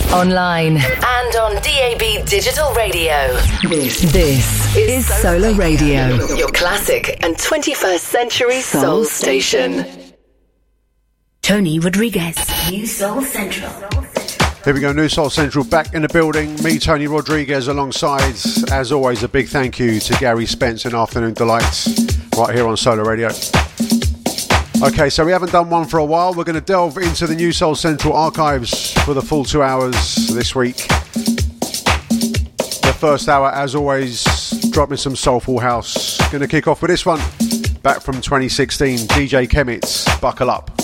online, and on DAB Digital Radio. This is Solar Radio, your classic and 21st century soul station. Tony Rodriguez, New Soul Central. Here we go, New Soul Central back in the building. Me, Tony Rodriguez, alongside, as always, a big thank you to Gary Spence and Afternoon Delights right here on Solar Radio. Okay, so we haven't done one for a while. We're going to delve into the New Soul Central archives for the full 2 hours this week. The first hour, as always, dropping some soulful house. Going to kick off with this one, back from 2016, DJ Kemitz, Buckle Up.